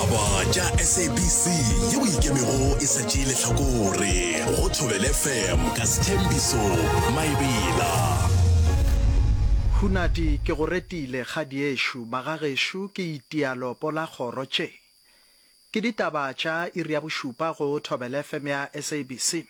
ditaba tša SABC yeo ikemego e sa tšeele hlakore go Thobela FM ka Sethembiso Maebela. Hunati ke go retile kgadiešo magagešo ke itialo pola kgoro tše. Ke ditaba tša iri ya bošupa go Thobela FM ya SABC.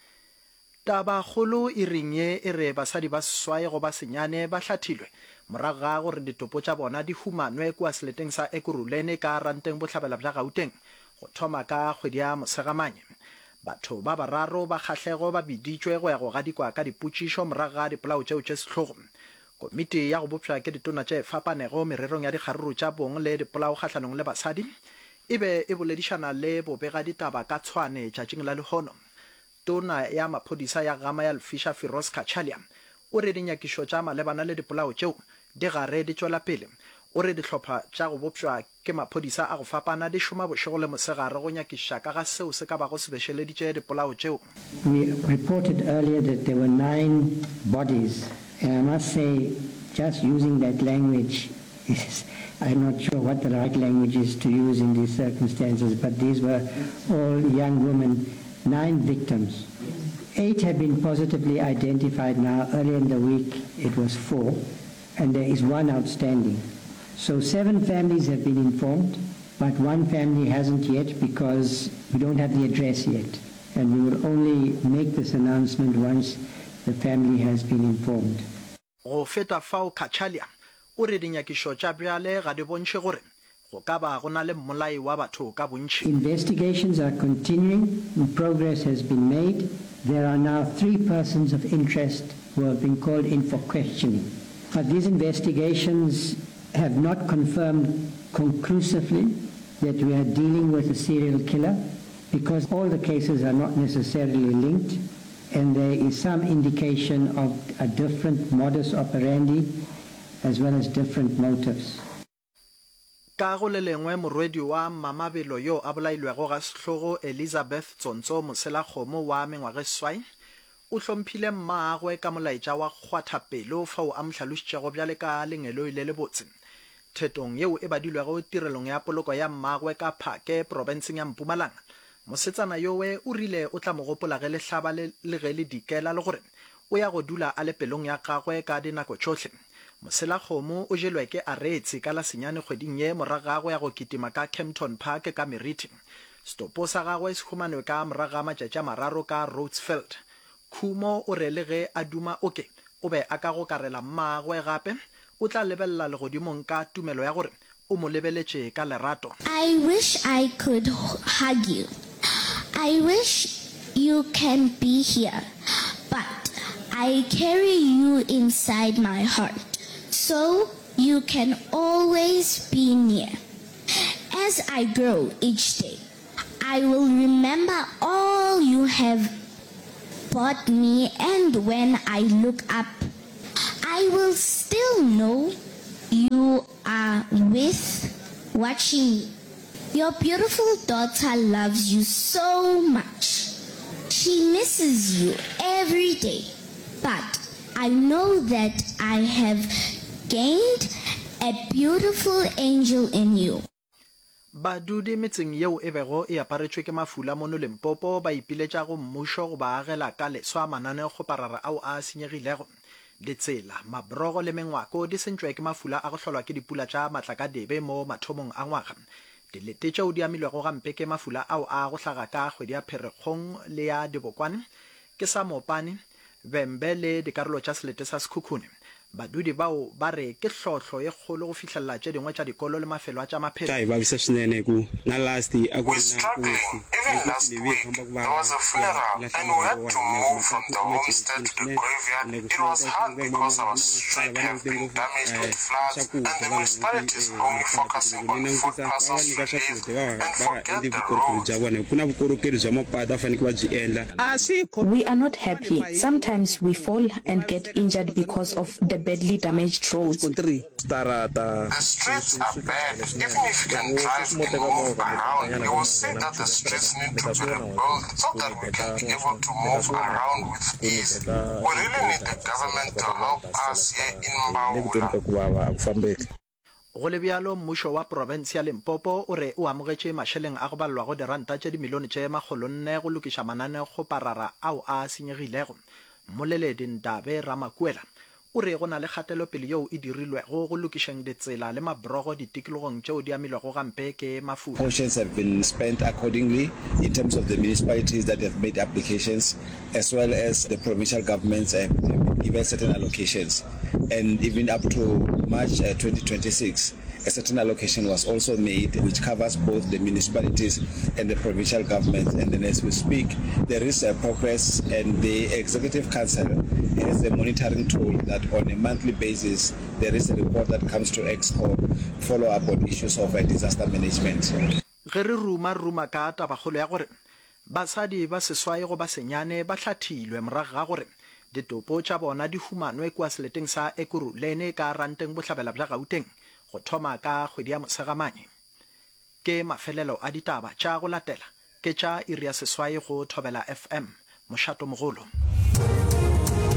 Taba kgolo e reng ye e re basadi ba seswai go ba senyane ba hlathilwe morago ga gore ditopo tša bona di humanwe kua seleteng sa Ekurhuleni ka ranteng bohlabela bja Gauteng go thoma ka kgwedi ya Mosegamanye. Batho ba bararo ba kgahlego ba biditšwe go ya go gadikwa ka dipotšišo morago ga dipolao tšeo tše sehlogo. Komiti ya go bopša ke ditona tše fapanego mererong ya dikgaruru tša bong le dipolao kgahlanong le basadi e be e boledišana le bobega ditaba ka tshwane tšatšing la lehono. Tona ya maphodisa ya Gama ya Lefisha Firoz Kachalia o re dinyakišo tša malebana le dipolao tšeo di gare di tšwela pele. O re dihlopha tša go bopšwa ke maphodisa a go fapana di šoma bošego le mosegare go nyakiša ka ga seo se ka bago se bešeleditše dipolao tšeo. We reported earlier that there were 9 bodies, and I must say, just using that language is, I'm not sure what the right language is to use in these circumstances, but these were all young women, 9 victims. 8 have been positively identified now. Earlier in the week it was 4, and there is 1 outstanding. So 7 families have been informed, but 1 family hasn't yet because we don't have the address yet. And we will only make this announcement once the family has been informed. Go feta fao Kachalia o re dinyakišo tša bjale ga di bontšhe gore go ka ba go na le mmolai wa batho ka bontši. Investigations are continuing and progress has been made. There are now 3 persons of interest who have been called in for questioning. But these investigations have not confirmed conclusively that we are dealing with a serial killer because all the cases are not necessarily linked and there is some indication of a different modus operandi as well as different motives. Ka go le lengwe morwedi wa Mamabelo yo a bolailwego ga sehlogo Elizabeth Tsonso Moselakgomo wa mengwaga swai o hlomphile mmaagwe ka molaetša wa kgwatha pelo fao a mohlalošitšego bjale ka lengelo le lebotse. Thetong yeo e badilwego tirelong ya poloko ya mmaagwe ka Phake provinseng ya Mpumalanga. Mosetsana yowe o rile o tla mo gopola ge lehlaba le ge le dikela le gore o ya go dula a le pelong ya gagwe ka dinako tšohle. Moselakgomo o jelwe ke aretse ka la senyane kgweding ye morago ga go ya go kitima ka Kempton Park ka Meriti. Stopo sa gagwe se humanwe ka morago ga matšatši a mararo ka Rhodesfield. Khumo o re le ge a duma oke o be a ka go karela mmaagwe gape o tla lebelela legodimong ka tumelo ya gore o mo lebeletše ka lerato. I wish I could hug you. I wish you can be here, but I carry you inside my heart, so you can always be near. As I grow each day, I will remember all you have bought me, and when I look up, I will still know you are watching me. Your beautiful daughter loves you so much. She misses you every day, but I know that I have gained a beautiful angel in you. Badudi metseng yeo e bego e aparetšwe ke mafula mono Limpopo ba ipiletša go mmušo go ba agela ka leswa mananeo kgoparara ao a senyegilego. Ditsela, mabrogo le mengwako di sentšwe ke mafula a go hlolwa ke dipula tša matlakadebe mo mathomong a ngwaga. Dilete tšeo di amilwego gampe ke mafula ao a go hlaga ka kgwedi ya Pherekgong le ya Dibokwane ke sa Mopane, Bembe le dikarolo tša selete sa Sekhukhune. Badudi bao ba re ke hlohlo ye kgolo go fihlelela tše dingwe tša dikolo le mafelo a tša maphelo. Even last week, there was a funeral and we had to move from the homestead to the graveyard. It was hard because our street have been damaged with floods and the municipalities only focusing on food pass of relief and forget the roads. We are not happy. Sometimes we fall and get injured because of the badly damaged roads. The streets are bad. Even if you can drive and move around, you will see that the streets need to be rebuilt so that we can be able to move around with ease. We really need the government to help us here in Mbaula. go le bjalo mmušo wa province ya Limpopo o re o amogetše mašeleng a go balelwa go diranta tše dimilione tše 400 go lokiša manane go parara ao a senyegilego. Moleledi Ndabe Ramakwela o re go na le kgatelopele yeo e dirilwego go lokišeng ditsela le mabrogo ditikologong tšeo di amilwego gampe ke mafura. Portions have been spent accordingly in terms of the municipalities that have made applications, as well as the provincial governments have given certain allocations. And even up to March 2026, a certain allocation was also made, which covers both the municipalities and the provincial governments. And then as we speak, there is a progress, and the Executive Council has a monitoring tool that on a monthly basis, there is a report that comes to EXCO, follow up on issues of disaster management. Ge re ruma ka tabagolo ya gore basadi ba seswai go ba senyane ba hlathilwe morago ga gore ditopo tša bona di humanwe kwa seleteng sa Ekurhuleni ka ranteng bohlabela bja Gauteng go thoma ka kgwedi ya Mosegamane. Ke mafelelo a ditaba tša go latela ke tša iri ya seswai go Thobela FM, Mošato Mogolo.